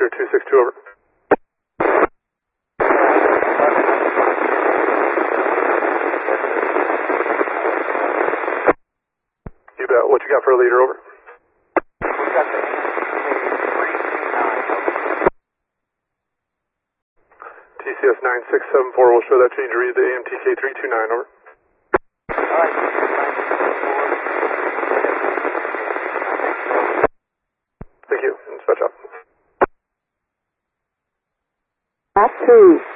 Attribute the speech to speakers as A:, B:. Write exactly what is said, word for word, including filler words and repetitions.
A: Vector two six two, over. You bet. What you got for a leader, over? T C S nine six seven four will show that change to read the A M T K three two nine, over. Thank you. Dispatch out.
B: Back two.